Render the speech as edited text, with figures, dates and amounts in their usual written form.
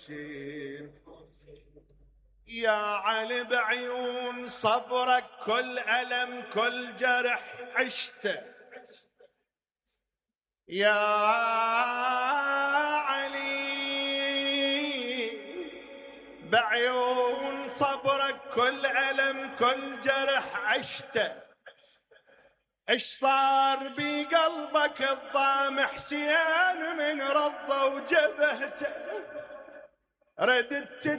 يا علي بعيون صبرك كل ألم كل جرح عشته، يا علي بعيون صبرك كل ألم كل جرح عشته. ايش صار بقلبك الضام حسين من رضه وجبهته؟ ردت